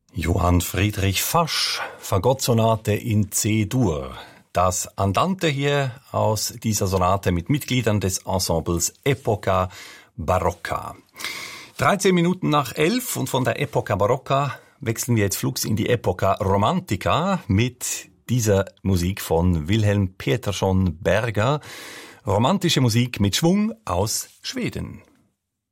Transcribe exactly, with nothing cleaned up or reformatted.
Johann Friedrich Fasch, Fagottsonate in C-Dur. Das Andante hier aus dieser Sonate mit Mitgliedern des Ensembles Epoca Barocca. dreizehn Minuten nach elf und von der Epoca Barocca wechseln wir jetzt flugs in die Epoca Romantica mit dieser Musik von Wilhelm Petersson Berger. Romantische Musik mit Schwung aus Schweden.